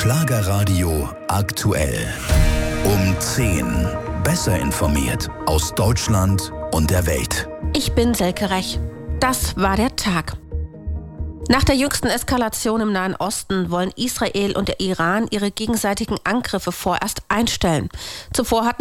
Schlagerradio aktuell. Um 10. Besser informiert aus Deutschland und der Welt. Ich bin Selke Rech. Das war der Tag. Nach der jüngsten Eskalation im Nahen Osten wollen Israel und der Iran ihre gegenseitigen Angriffe vorerst einstellen. Zuvor hatten